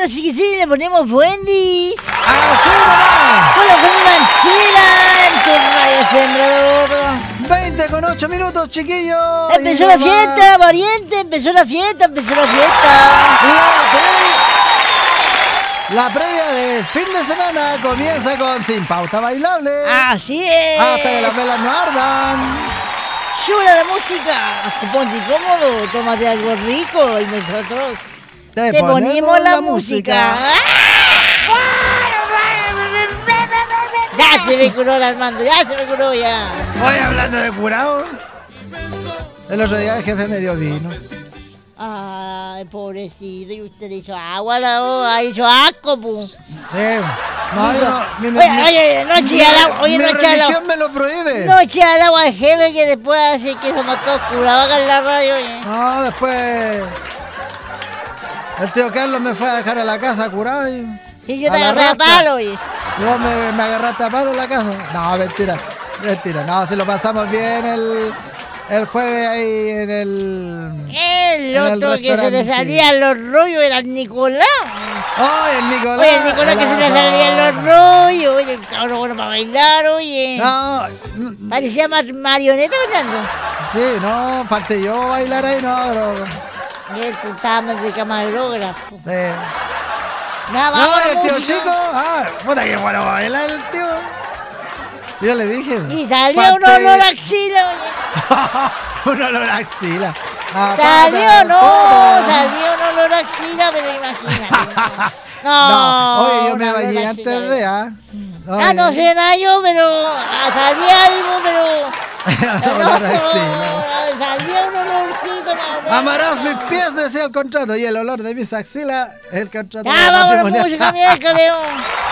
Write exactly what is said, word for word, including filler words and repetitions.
Bueno, sí que sí, le ponemos Wendy. ¡Así nomás! Bueno, con una anchila en tu radio sembrador. veinte con ocho minutos, chiquillos. Empezó Y la nomás fiesta, pariente, empezó la fiesta, empezó la fiesta. La, pre- la previa del fin de semana comienza con Sin Pauta Bailable. Así es. Hasta que las velas no ardan. Chula la música. Ponte cómodo, tómate algo rico y nosotros Te, te ponemos la, música. Ya se me curó el Armando, ya se me curó ya. Voy hablando de curado. El otro día el jefe me dio vino. Ay, pobrecito, y usted le hizo agua a la hoja, hizo asco, pu. Sí. No, yo no. Mi, mi- Oye, mi- oye, no mi- eche al agua, oye, mi no eche al agua. religión me lo prohíbe. No eche al agua al jefe que después hace que somos todos curados acá en la radio, oye. No, después. El tío Carlos me fue a dejar a la casa curado y. Y yo a te la agarré a rastra. palo, oye. Yo me, me agarraste a palo en la casa. No, mentira. Mentira. No, si lo pasamos bien el, el jueves ahí en el. El En el otro que se le restaurante, salían los rollos era el Nicolás. ¡Oh, el Nicolás! Oye, el Nicolás que se le el salían los abrazo. rollos, oye, el cabrón bueno para bailar, oye. No, Parecía mar- marioneta bailando. sí, no, falté yo bailar ahí, no, pero. Y él estaba más de camarógrafo. Sí. Nada, No, vamos a y la el tío música. chico, ah, puta que bueno bailar el tío. Yo le dije. Y salió un falté- olor a axila, oye. Un olor a axila. Ah, Salió, pata, no, pata. salió un olor a axila, pero imagínate. No, No, oye, yo un me olor a bañé axila. antes de, ¿ah? Ah, no sé nada yo, pero ah, salía algo, pero... Olor a axila. Salía un olorcito. más- Amarás mis pies, decía el contrato, y el olor de mis axilas, el contrato Ya, vamos a la matrimonial. música miércoles.